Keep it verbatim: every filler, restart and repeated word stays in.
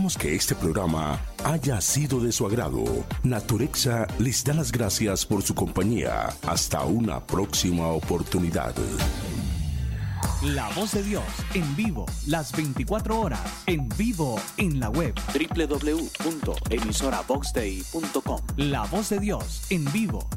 Esperamos que este programa haya sido de su agrado. Naturexa les da las gracias por su compañía. Hasta una próxima oportunidad. La Voz de Dios, en vivo, las veinticuatro horas, en vivo, en la web doble u doble u doble u punto emisora vox dei punto com. La Voz de Dios, en vivo,